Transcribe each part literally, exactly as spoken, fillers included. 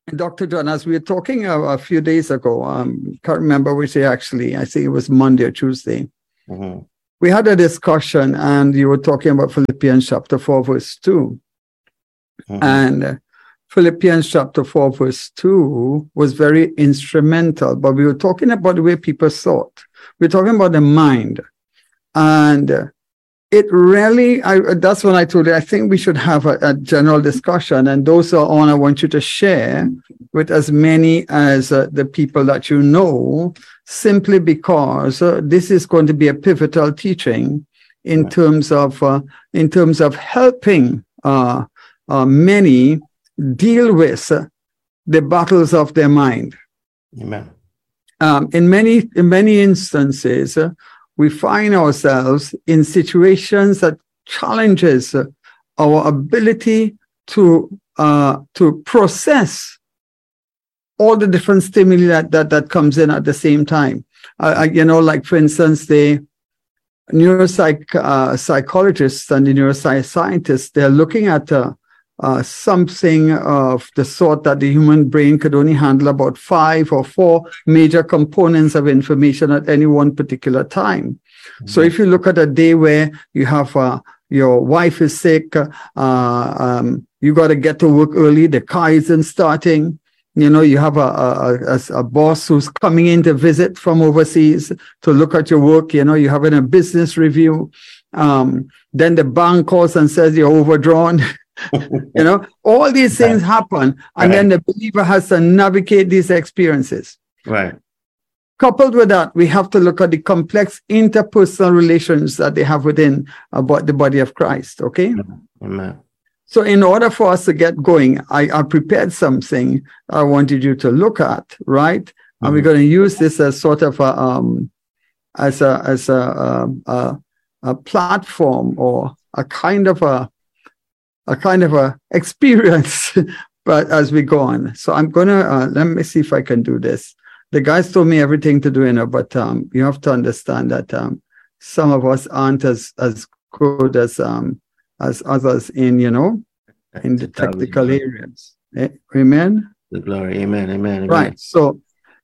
Doctor John, as we were talking a, a few days ago, um, can't remember which day actually, I think it was Monday or Tuesday, mm-hmm. we had a discussion and you were talking about Philippians chapter four, verse two. Mm-hmm. And uh, Philippians chapter four, verse two was very instrumental, but we were talking about the way people thought. We we're talking about the mind. And uh, it really, I, that's when I told you, I think we should have a, a general discussion. And those are on, I want you to share with as many as uh, the people that you know, simply because uh, this is going to be a pivotal teaching in right. terms of uh, in terms of helping uh, uh, many deal with uh, the battles of their mind. Amen. Um, in many in many instances, uh, we find ourselves in situations that challenges uh, our ability to uh, to process all the different stimuli that, that, that comes in at the same time. Uh, I, you know, like for instance, the neuropsych uh, psychologists and the neuroscientists, they're looking at uh, uh, something of the sort that the human brain could only handle about five or four major components of information at any one particular time. Mm-hmm. So if you look at a day where you have uh, your wife is sick, uh, um, you got to get to work early, the car isn't starting, you know, you have a, a, a, a boss who's coming in to visit from overseas to look at your work, you know, you're having a business review, um, then the bank calls and says you're overdrawn. You know, all these things happen, and right. then the believer has to navigate these experiences. Right. Coupled with that, we have to look at the complex interpersonal relations that they have within about the body of Christ. Okay. Amen. So, in order for us to get going, I, I prepared something I wanted you to look at, right? Mm-hmm. And we're going to use this as sort of a um, as a as a, a, a a platform or a kind of a a kind of a experience, but as we go on. So I'm going to, uh, let me see if I can do this. The guys told me everything to do, you know, but um, you have to understand that um, some of us aren't as, as good as um, as others in, you know, in the technical areas. Amen? The glory, amen, amen, amen. Right, so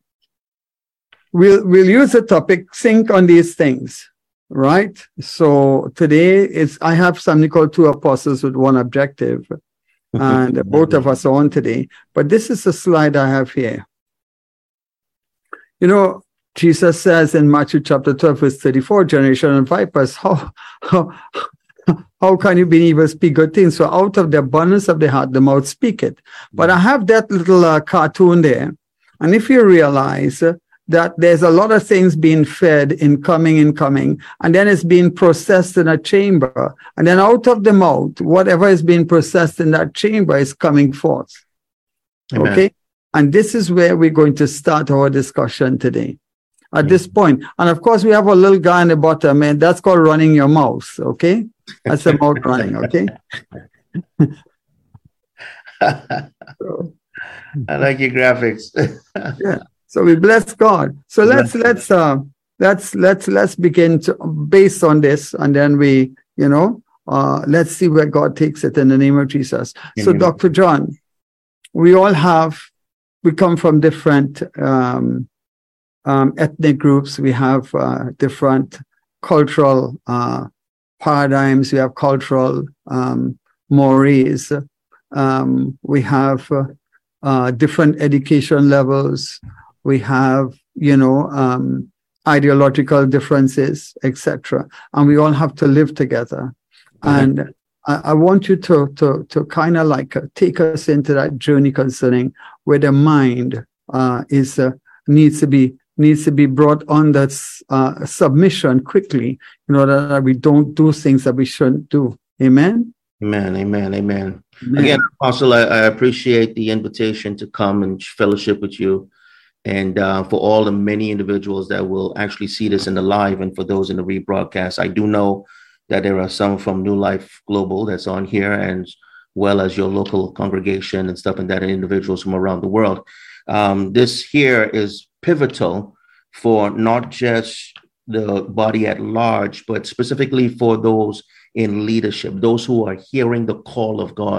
we'll, we'll use the topic, think on these things. Right. So today is I have something called Two Apostles with One Objective, and both of us are on today. But this is the slide I have here. You know, Jesus says in Matthew chapter twelve, verse thirty-four, generation of vipers, how how how can you be evil speak good things? So out of the abundance of the heart, the mouth speaketh. But I have that little uh, cartoon there, and if you realize. Uh, that there's a lot of things being fed in coming and coming, and then it's being processed in a chamber. And then out of the mouth, whatever is being processed in that chamber is coming forth. Amen. Okay? And this is where we're going to start our discussion today. At Amen. This point. And of course, we have a little guy in the bottom, and that's called running your mouth. Okay? That's the mouth running. Okay? So, I like your graphics. Yeah. So we bless God. So let's let's uh, let's let's let's begin to, based on this, and then we, you know, uh, let's see where God takes it in the name of Jesus. Amen. So, Doctor John, we all have we come from different um, um, ethnic groups. We have uh, different cultural uh, paradigms. We have cultural um, mores. Um, we have uh, uh, different education levels. We have, you know, um, ideological differences, et cetera. And we all have to live together. Mm-hmm. And I, I want you to to to kind of like uh, take us into that journey concerning where the mind uh, is uh, needs to be needs to be brought under uh, submission quickly in order that we don't do things that we shouldn't do. Amen. Amen. Amen. Amen. Amen. Again, Apostle, I, I appreciate the invitation to come and fellowship with you. And uh, for all the many individuals that will actually see this in the live and for those in the rebroadcast, I do know that there are some from New Life Global that's on here, as well as your local congregation and stuff, and that, and individuals from around the world. Um, this here is pivotal for not just the body at large, but specifically for those in leadership, those who are hearing the call of God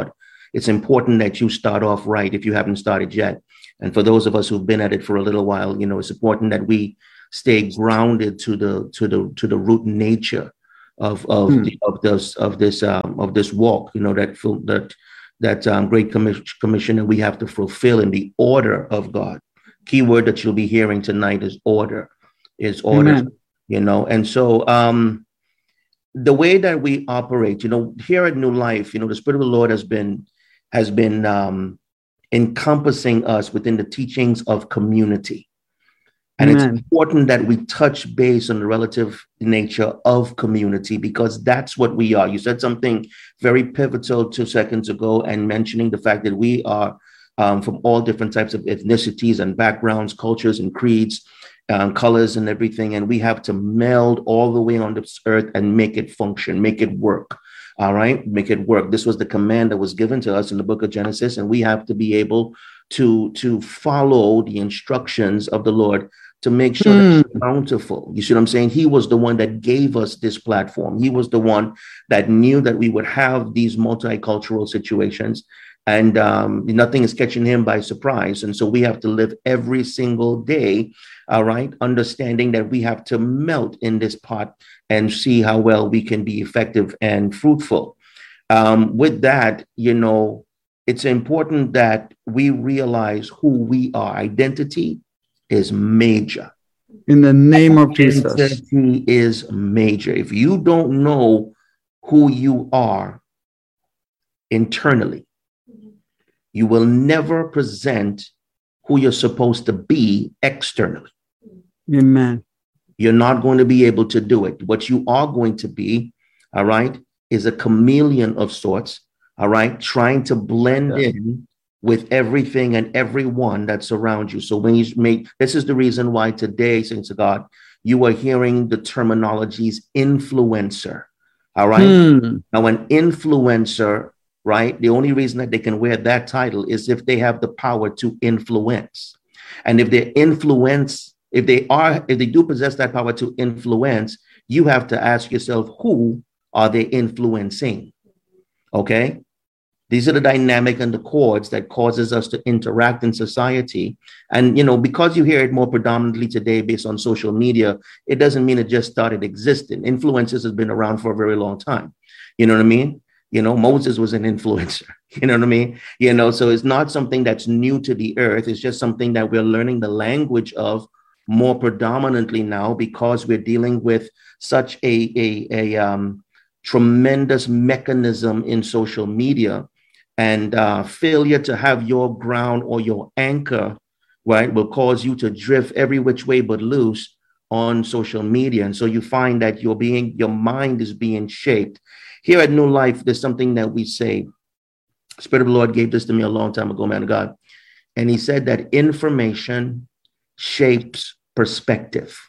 it's important that you start off right if you haven't started yet. And for those of us who've been at it for a little while, you know, it's important that we stay grounded to the to the to the root nature of of Hmm. the, of this of this um, of this walk. You know, that that that um, great commission, commission that we have to fulfill in the order of God. Key word that you'll be hearing tonight is order. Is order. Amen. You know, and so um, the way that we operate, you know, here at New Life, you know, the Spirit of the Lord has been has been um, encompassing us within the teachings of community. And Amen. it's important that we touch base on the relative nature of community, because that's what we are. You said something very pivotal two seconds ago, and mentioning the fact that we are um, from all different types of ethnicities and backgrounds, cultures and creeds, um, colors and everything. And we have to meld all the way on this earth and make it function, make it work. All right, make it work. This was the command that was given to us in the book of Genesis, and we have to be able to, to follow the instructions of the Lord to make sure Hmm. that it's bountiful. You see what I'm saying? He was the one that gave us this platform. He was the one that knew that we would have these multicultural situations, and um, nothing is catching him by surprise. And so we have to live every single day, all right, understanding that we have to melt in this pot and see how well we can be effective and fruitful. Um, with that, you know, it's important that we realize who we are. Identity is major. In the name of Jesus. Identity is major. If you don't know who you are internally, you will never present who you're supposed to be externally. Amen. You're not going to be able to do it. What you are going to be, all right, is a chameleon of sorts, all right, trying to blend Yeah. in with everything and everyone that's around you. So when you make, this is the reason why today, saints of God, you are hearing the terminologies influencer, all right? Hmm. Now, an influencer, right, the only reason that they can wear that title is if they have the power to influence. And if they influence, if they are, if they do possess that power to influence, you have to ask yourself, who are they influencing? Okay? These are the dynamic and the chords that causes us to interact in society. And, you know, because you hear it more predominantly today based on social media, it doesn't mean it just started existing. Influencers has been around for a very long time. You know what I mean? You know, Moses was an influencer. You know what I mean? You know, so it's not something that's new to the earth. It's just something that we're learning the language of more predominantly now, because we're dealing with such a, a, a um, tremendous mechanism in social media. And uh, failure to have your ground or your anchor, right, will cause you to drift every which way but loose on social media. And so you find that you're being, your mind is being shaped. Here at New Life, there's something that we say. Spirit of the Lord gave this to me a long time ago, man of God. And he said that information shapes perspective.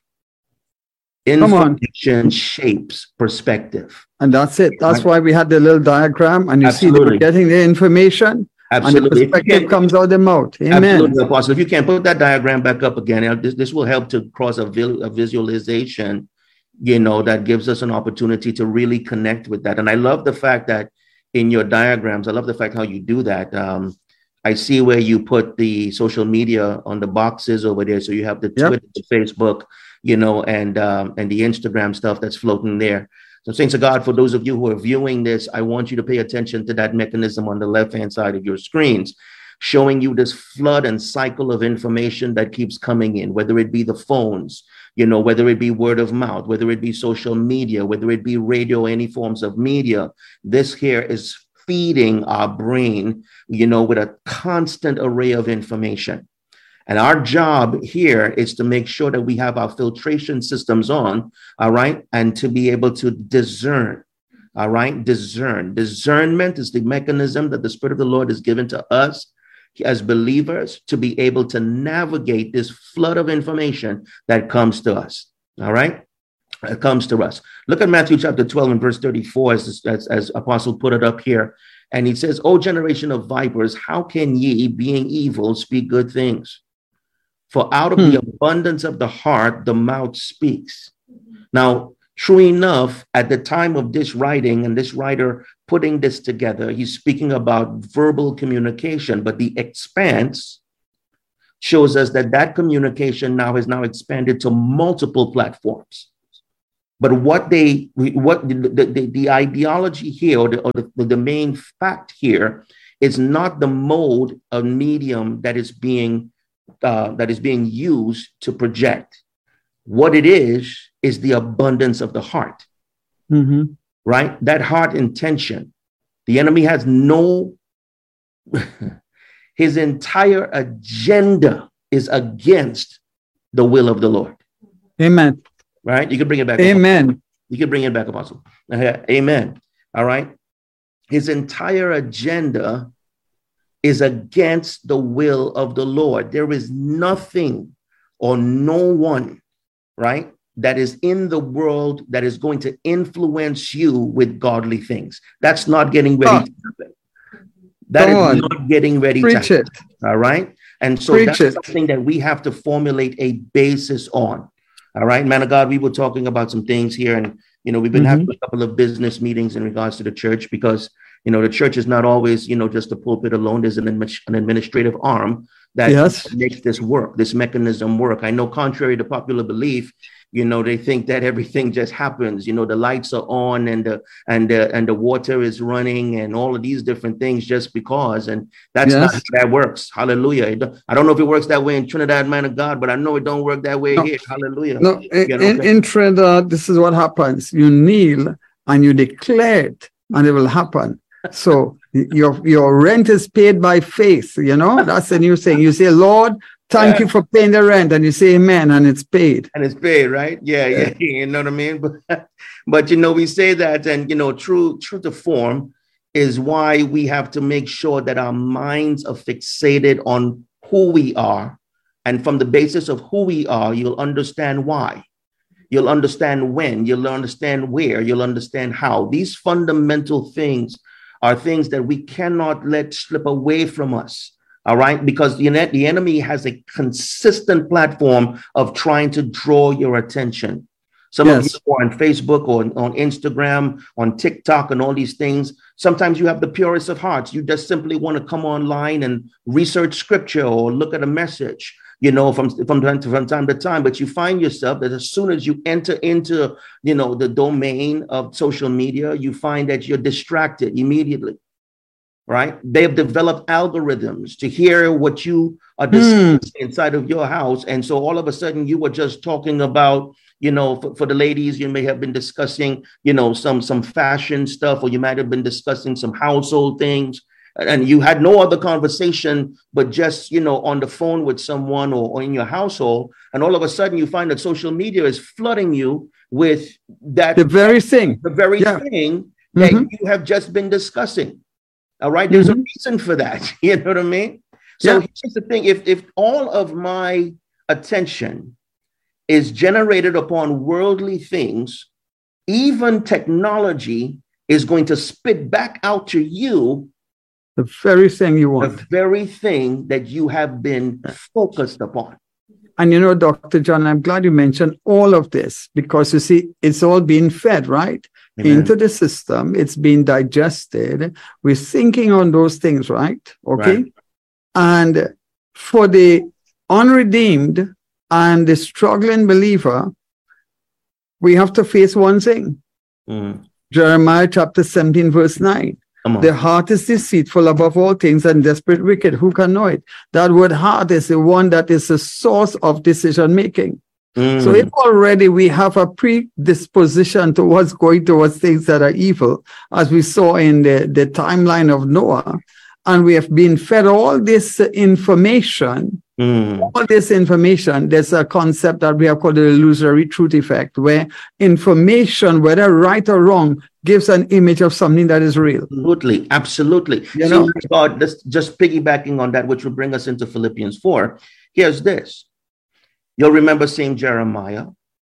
Information shapes perspective. And that's it. That's Right. why we had the little diagram, and you Absolutely. see they were getting the information. Absolutely. And the perspective comes out of the mouth. Amen. Absolutely, Apostle. If you can put that diagram back up again, this, this will help to cross a, vil- a visualization, you know, that gives us an opportunity to really connect with that. And I love the fact that in your diagrams, I love the fact how you do that. Um, I see where you put the social media on the boxes over there. So you have the Yep. Twitter, the Facebook, you know, and um, and the Instagram stuff that's floating there. So saints of God, for those of you who are viewing this, I want you to pay attention to that mechanism on the left-hand side of your screens, showing you this flood and cycle of information that keeps coming in, whether it be the phones, you know, whether it be word of mouth, whether it be social media, whether it be radio, any forms of media. This here is feeding our brain, you know, with a constant array of information. And our job here is to make sure that we have our filtration systems on, all right, and to be able to discern, all right, discern. Discernment is the mechanism that the Spirit of the Lord has given to us as believers to be able to navigate this flood of information that comes to us, all right? It comes to us. Look at Matthew chapter twelve and verse thirty-four, as, as, as Apostle put it up here. And he says, O generation of vipers, how can ye, being evil, speak good things? For out of Hmm. the abundance of the heart, the mouth speaks. Now, True enough, at the time of this writing and this writer putting this together, he's speaking about verbal communication, but the expanse shows us that that communication now has now expanded to multiple platforms. But what they, what the, the, the ideology here, or, the, or the, the main fact here, is not the mode of medium that is being uh, that is being used to project. What it is is the abundance of the heart, mm-hmm. right? That heart intention. The enemy has no. His entire agenda is against the will of the Lord. Amen. Right? You can bring it back. Amen. Apostle. You can bring it back, Apostle. Amen. All right. His entire agenda is against the will of the Lord. There is nothing or no one, right, that is in the world that is going to influence you with godly things. That's not getting ready oh. to happen. That Go is on. not getting ready Preach to happen. It. All right. And so Preach that's it. something that we have to formulate a basis on. All right, man of God, we were talking about some things here, and, you know, we've been mm-hmm. having a couple of business meetings in regards to the church, because, you know, the church is not always, you know, just a pulpit alone. There's an, an administrative arm that yes. makes this work, this mechanism work. I know, contrary to popular belief, you know, they think that everything just happens. You know, the lights are on and the and the and the water is running and all of these different things just because. And that's yes. not how that works. Hallelujah. I don't know if it works that way in Trinidad, man of God, but I know it don't work that way no. here. Hallelujah. No, in, in, in Trinidad, this is what happens. You kneel and you declare it, and it will happen. So your your rent is paid by faith. You know, that's the new thing. You say, Lord, thank yeah. you for paying the rent, and you say amen, and it's paid. And it's paid, right? Yeah, yeah, yeah. You know what I mean? But, but, you know, we say that, and, you know, true, true to form is why we have to make sure that our minds are fixated on who we are. And from the basis of who we are, you'll understand why. You'll understand when. You'll understand where. You'll understand how. These fundamental things are things that we cannot let slip away from us. All right, because the, the enemy has a consistent platform of trying to draw your attention. Some yes. of you are on Facebook or on Instagram, on TikTok and all these things. Sometimes you have the purest of hearts. You just simply want to come online and research scripture or look at a message, you know, from, from, time to, from time to time. But you find yourself that as soon as you enter into, you know, the domain of social media, you find that you're distracted immediately. Right? They have developed algorithms to hear what you are discussing mm. inside of your house. And so all of a sudden you were just talking about, you know, for, for the ladies, you may have been discussing, you know, some some fashion stuff, or you might have been discussing some household things. And you had no other conversation, but just, you know, on the phone with someone or, or in your household. And all of a sudden you find that social media is flooding you with that. The very thing. The very yeah. thing that mm-hmm. you have just been discussing. All right. There's mm-hmm. a reason for that. You know what I mean? So yeah. here's the thing. If, if all of my attention is generated upon worldly things, even technology is going to spit back out to you the very thing you want, the very thing that you have been focused upon. And, you know, Doctor John, I'm glad you mentioned all of this, because, you see, it's all being fed, right? Amen. Into the system. It's being digested. We're thinking on those things, right? Okay. Right. And for the unredeemed and the struggling believer, we have to face one thing. Mm. Jeremiah chapter seventeen, verse nine. The heart is deceitful above all things and desperate wicked. Who can know it? That word heart is the one that is the source of decision making. Mm. So if already we have a predisposition towards going towards things that are evil, as we saw in the, the timeline of Noah, and we have been fed all this information, mm. all this information, there's a concept that we have called the illusory truth effect, where information, whether right or wrong, gives an image of something that is real. Absolutely, absolutely. You See, know, God, let's just piggybacking on that, which will bring us into Philippians four. Here's this. You'll remember seeing Jeremiah.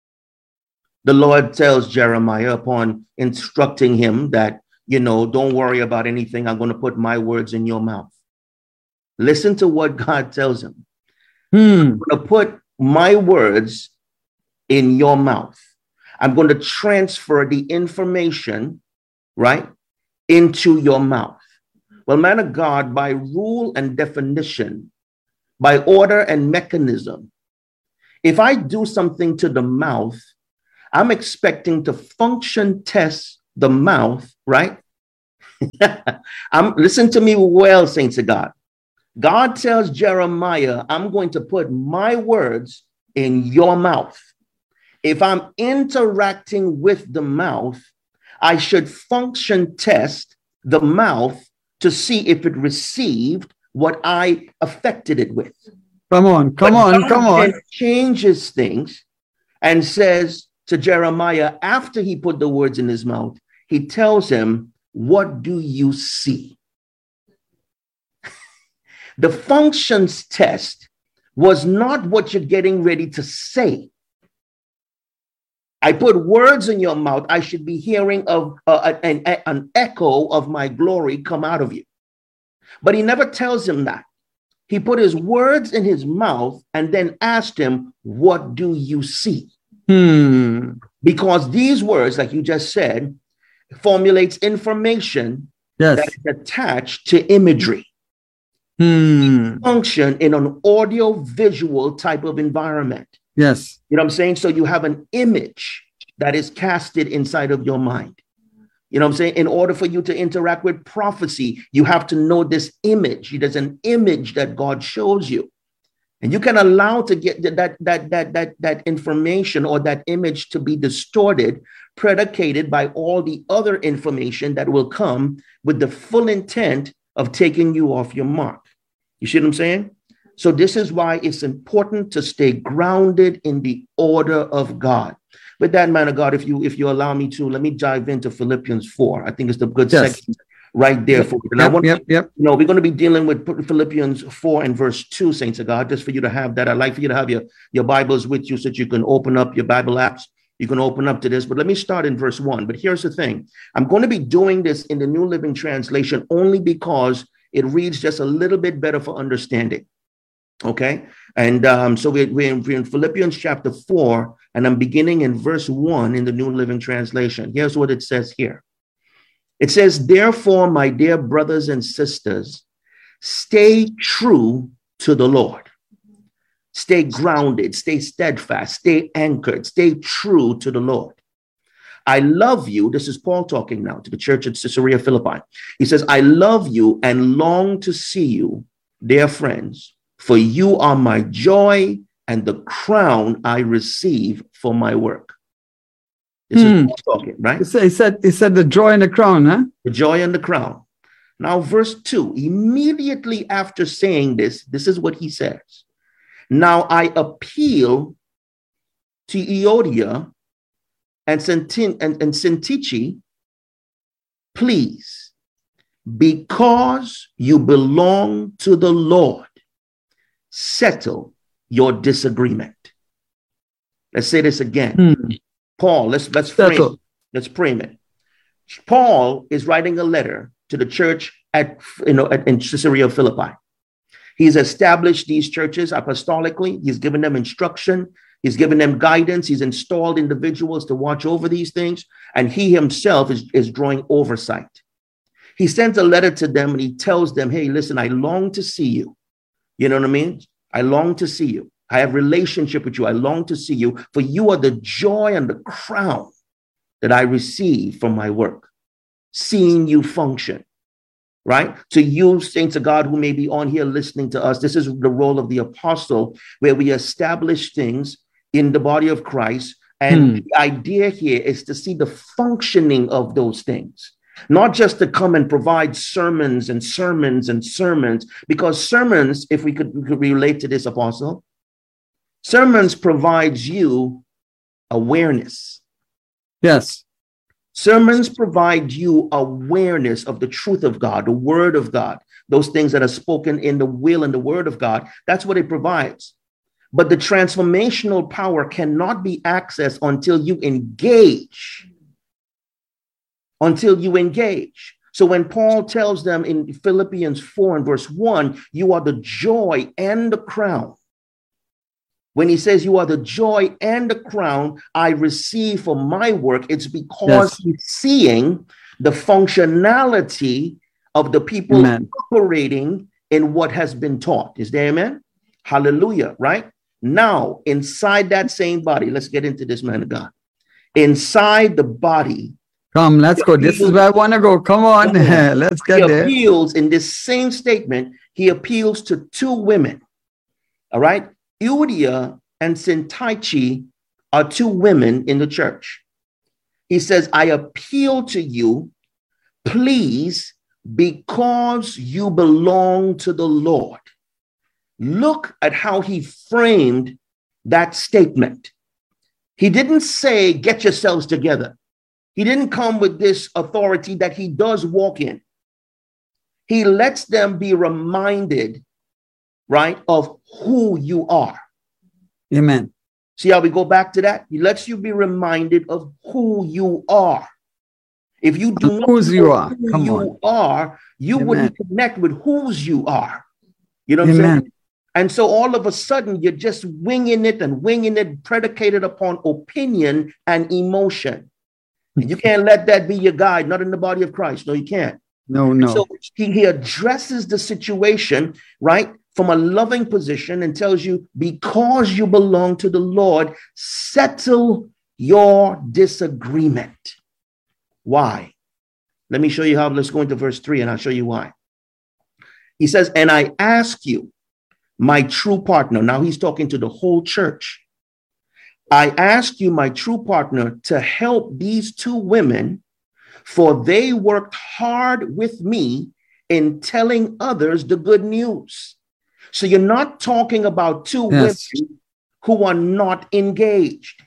The Lord tells Jeremiah, upon instructing him that, you know, don't worry about anything. I'm going to put my words in your mouth. Listen to what God tells him. Hmm. I'm going to put my words in your mouth. I'm going to transfer the information, right, into your mouth. Well, man of God, by rule and definition, by order and mechanism, if I do something to the mouth, I'm expecting to function test the mouth, right? I'm listen to me well, saints of God. God tells Jeremiah, I'm going to put my words in your mouth. If I'm interacting with the mouth, I should function test the mouth to see if it received what I affected it with. Come on, come but on, God come on. Changes things and says to Jeremiah, after he put the words in his mouth, he tells him, what do you see? The functions test was not what you're getting ready to say. I put words in your mouth. I should be hearing of uh, an, an echo of my glory come out of you. But he never tells him that. He put his words in his mouth and then asked him, what do you see? Hmm. Because these words, like you just said, formulates information yes. that is attached to imagery. Hmm. Function in an audio visual type of environment. Yes. You know what I'm saying? So you have an image that is casted inside of your mind. You know what I'm saying? In order for you to interact with prophecy, you have to know this image. There's an image that God shows you. And you can allow to get that, that, that, that, that information or that image to be distorted, predicated by all the other information that will come with the full intent of taking you off your mark. You see what I'm saying? So this is why it's important to stay grounded in the order of God. With that, man of God, if you if you allow me to, let me dive into Philippians four. I think it's the good yes. section right there for you. And yep, I want yep, yep. You know, we're going to be dealing with Philippians four and verse two, saints of God, just for you to have that. I'd like for you to have your, your Bibles with you so that you can open up your Bible apps. You can open up to this, but let me start in verse one. But here's the thing. I'm going to be doing this in the New Living Translation only because it reads just a little bit better for understanding. Okay. And um, so we're, we're, in, we're in Philippians chapter four, and I'm beginning in verse one in the New Living Translation. Here's what it says here. It says, therefore, my dear brothers and sisters, stay true to the Lord. Stay grounded, stay steadfast, stay anchored, stay true to the Lord. I love you. This is Paul talking now to the church at Caesarea Philippi. He says, I love you and long to see you, dear friends, for you are my joy and the crown I receive for my work. This hmm. is Paul talking, right? He said, he said the joy and the crown, huh? The joy and the crown. Now, verse two, immediately after saying this, this is what he says. Now I appeal to Euodia and Syntyche, and, and Syntyche, please, because you belong to the Lord, settle your disagreement. Let's say this again. Hmm. Paul, let's let's frame it. Let's frame it. Paul is writing a letter to the church at you know at, in Caesarea Philippi. He's established these churches apostolically. He's given them instruction. He's given them guidance. He's installed individuals to watch over these things. And he himself is, is drawing oversight. He sends a letter to them and he tells them, hey, listen, I long to see you. You know what I mean? I long to see you. I have relationship with you. I long to see you, for you are the joy and the crown that I receive from my work, seeing you function. Right? To you, saints of God, who may be on here listening to us, this is the role of the apostle, where we establish things in the body of Christ. And hmm. the idea here is to see the functioning of those things, not just to come and provide sermons and sermons and sermons, because sermons, if we could, we could relate to this, apostle, sermons provides you awareness. Yes. Sermons provide you awareness of the truth of God, the word of God, those things that are spoken in the will and the word of God. That's what it provides. But the transformational power cannot be accessed until you engage. Until you engage. So when Paul tells them in Philippians four and verse one, you are the joy and the crown. When he says you are the joy and the crown I receive for my work, it's because yes. he's seeing the functionality of the people amen. Operating in what has been taught. Is there amen? Hallelujah, right? Now, inside that same body, let's get into this, man of God. Inside the body. Come, let's go. This is where I want to go. Come on. Come on. Let's get he there. He appeals in this same statement. He appeals to two women. All right. Euodia and Syntyche are two women in the church. He says, I appeal to you, please, because you belong to the Lord. Look at how he framed that statement. He didn't say, get yourselves together. He didn't come with this authority that he does walk in. He lets them be reminded, right, of who you are. Amen. See how we go back to that? He lets you be reminded of who you are. If you do not whose know you are, who Come you on. are, you Amen. Wouldn't connect with whose you are. You know what Amen. I'm saying? And so all of a sudden, you're just winging it and winging it, predicated upon opinion and emotion. And you can't let that be your guide, not in the body of Christ. No, you can't. No, no. So he, he addresses the situation, right, from a loving position and tells you, because you belong to the Lord, settle your disagreement. Why? Let me show you how. Let's go into verse three and I'll show you why. He says, and I ask you, my true partner. Now he's talking to the whole church. I ask you, my true partner, to help these two women, for they worked hard with me in telling others the good news. So you're not talking about two yes. women who are not engaged.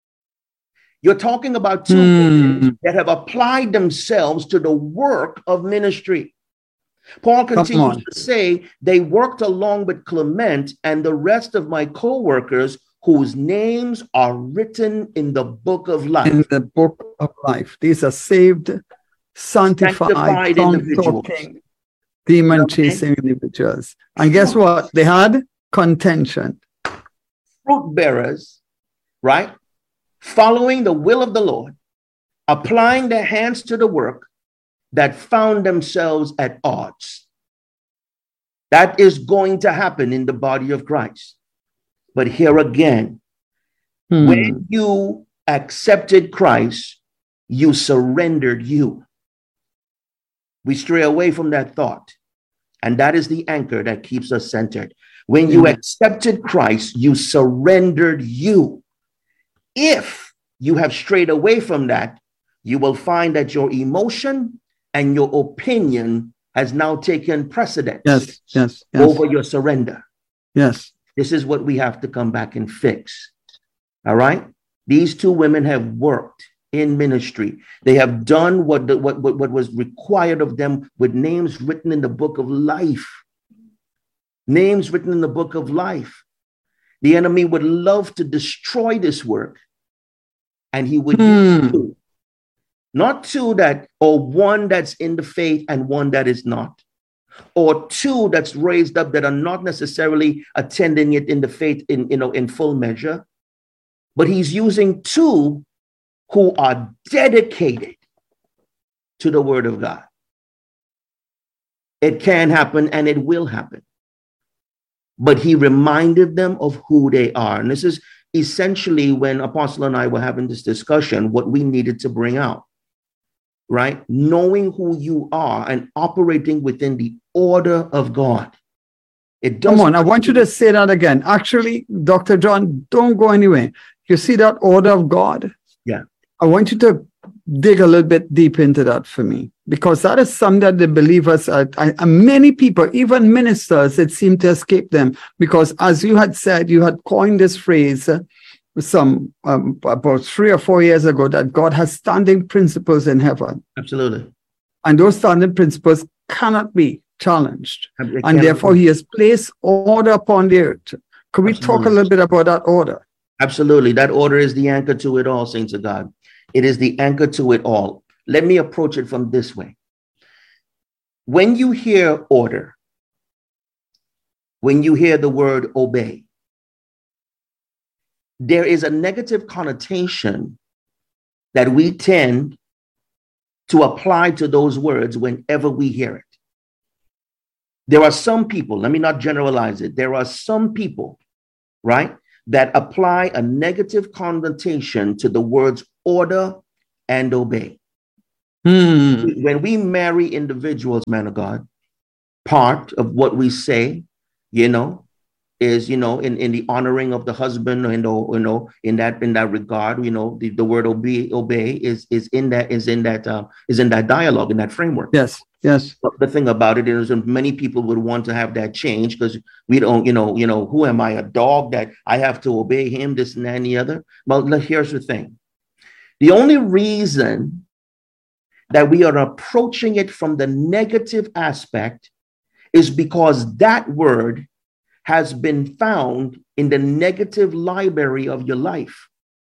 You're talking about two mm. women that have applied themselves to the work of ministry. Paul continues to say, they worked along with Clement and the rest of my co-workers whose names are written in the book of life. In the book of life. These are saved, sanctified, sanctified individuals. Demon-chasing okay. individuals. And guess what? They had contention. Fruit bearers, right? Following the will of the Lord, applying their hands to the work, that found themselves at odds. That is going to happen in the body of Christ. But here again, hmm. when you accepted Christ, you surrendered you. We stray away from that thought. And that is the anchor that keeps us centered. When you accepted Christ, you surrendered you. If you have strayed away from that, you will find that your emotion and your opinion has now taken precedence yes, yes, yes. over your surrender. Yes. This is what we have to come back and fix. All right. These two women have worked in ministry. They have done what, the, what, what, what was required of them with names written in the book of life. Names written in the book of life. The enemy would love to destroy this work. And he would hmm. use two. Not two that, or one that's in the faith and one that is not. Or two that's raised up that are not necessarily attending it in the faith in, you know, in full measure. But he's using two who are dedicated to the word of God. It can happen and it will happen. But he reminded them of who they are. And this is essentially when Apostle and I were having this discussion, what we needed to bring out. Right? Knowing who you are and operating within the order of God. It Come on, I want you to say that again. Actually, Doctor John, don't go anywhere. You see that order of God? Yeah. I want you to dig a little bit deep into that for me, because that is something that the believers, are, and many people, even ministers, it seemed to escape them. Because as you had said, you had coined this phrase, uh, some um, about three or four years ago, that God has standing principles in heaven. Absolutely. And those standing principles cannot be challenged. It and therefore be. He has placed order upon the earth. Could we Absolutely. talk a little bit about that order? Absolutely. That order is the anchor to it all, saints of God. It is the anchor to it all. Let me approach it from this way. When you hear order, when you hear the word obey, there is a negative connotation that we tend to apply to those words whenever we hear it. There are some people, let me not generalize it. There are some people, right, that apply a negative connotation to the words order and obey. Hmm. When we marry individuals, man of God, part of what we say, you know, is, you know, in, in the honoring of the husband, and, you know, in that in that regard, you know, the, the word obey obey is is in that is in that uh, is in that dialogue, in that framework. Yes, yes. But the thing about it is, many people would want to have that change because we don't, you know, you know, who am I, a dog that I have to obey him, this and that and the other? Well, here's the thing. The only reason that we are approaching it from the negative aspect is because that word has been found in the negative library of your life.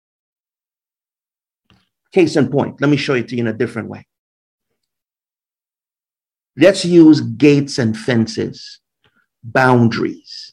Case in point, let me show it to you in a different way. Let's use gates and fences, boundaries.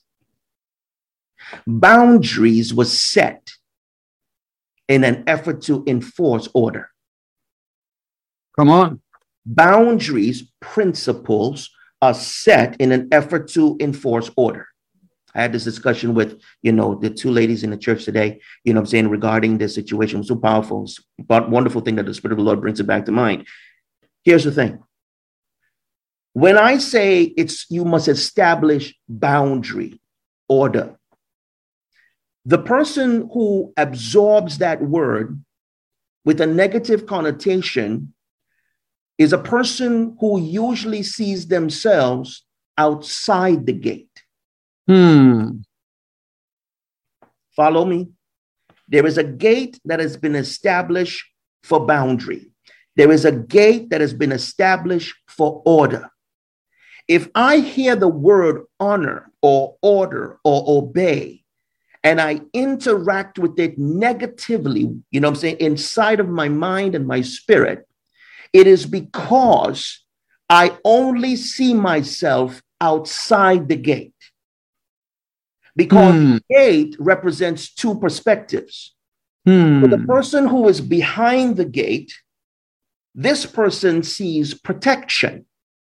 Boundaries was set in an effort to enforce order. Come on. Boundaries, principles are set in an effort to enforce order. I had this discussion with, you know, the two ladies in the church today, you know what I'm saying, regarding this situation. It was so powerful, but wonderful thing that the Spirit of the Lord brings it back to mind. Here's the thing. When I say it's, you must establish boundary, order, the person who absorbs that word with a negative connotation is a person who usually sees themselves outside the gate. Hmm. Follow me? There is a gate that has been established for boundary. There is a gate that has been established for order. If I hear the word honor or order or obey, and I interact with it negatively, you know what I'm saying, inside of my mind and my spirit, it is because I only see myself outside the gate. Because Hmm. the gate represents two perspectives. Hmm. For the person who is behind the gate, this person sees protection.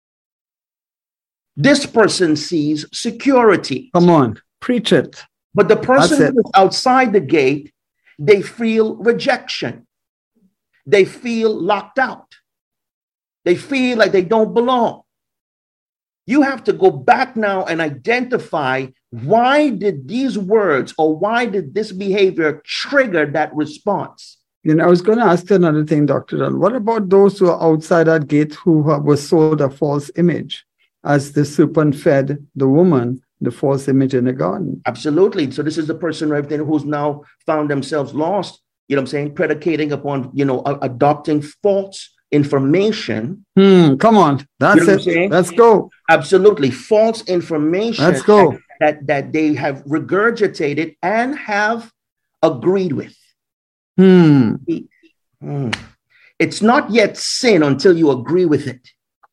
This person sees security. Come on, preach it. But the person That's it. who is outside the gate, they feel rejection. They feel locked out. They feel like they don't belong. You have to go back now and identify, why did these words or why did this behavior trigger that response? You know, I was going to ask you another thing, Doctor Dunn. What about those who are outside that gate who were sold a false image, as the serpent fed the woman the false image in the garden? Absolutely. So this is the person right there who's now found themselves lost, you know what I'm saying, predicating upon, you know, a- adopting false information. Hmm, come on. That's You know what I'm it. saying? Let's go. Absolutely. False information Let's go. That, that, that they have regurgitated and have agreed with. Hmm. Hmm. It's not yet sin until you agree with it.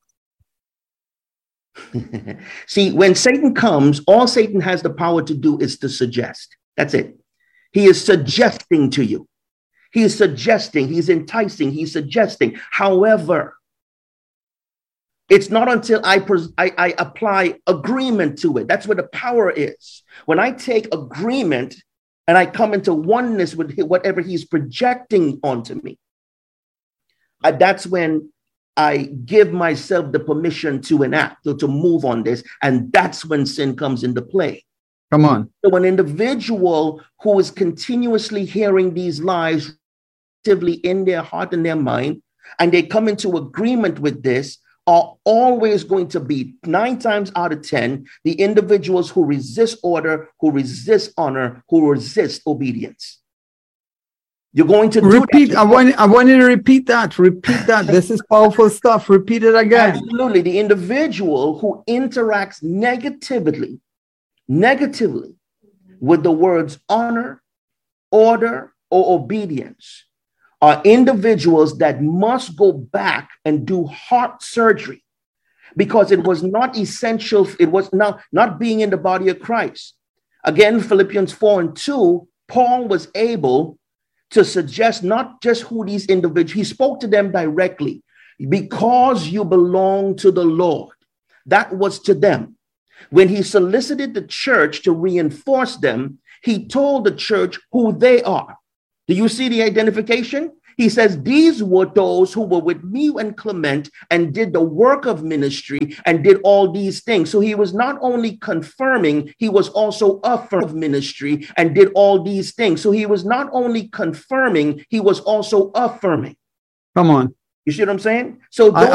See, when Satan comes, all Satan has the power to do is to suggest. That's it. He is suggesting to you. He is suggesting, he's enticing, he's suggesting. However, it's not until I, pres- I, I apply agreement to it. That's where the power is. When I take agreement and I come into oneness with whatever he's projecting onto me, uh, that's when I give myself the permission to enact or to move on this. And that's when sin comes into play. Come on. So an individual who is continuously hearing these lies in their heart and their mind, and they come into agreement with this, are always going to be, nine times out of ten, the individuals who resist order, who resist honor, who resist obedience. You're going to repeat. do I want, I want you to repeat that. Repeat that. This is powerful stuff. Repeat it again. Absolutely. The individual who interacts negatively, negatively with the words honor, order, or obedience are individuals that must go back and do heart surgery, because it was not essential. It was not, not being in the body of Christ. Again, Philippians four and two Paul was able to suggest not just who these individuals, he spoke to them directly. Because you belong to the Lord. That was to them. When he solicited the church to reinforce them, he told the church who they are. Do you see the identification? He says, these were those who were with me and Clement and did the work of ministry and did all these things. So he was not only confirming, he was also affirming ministry and did all these things. So he was not only confirming, he was also affirming. Come on. You see what I'm saying? So I,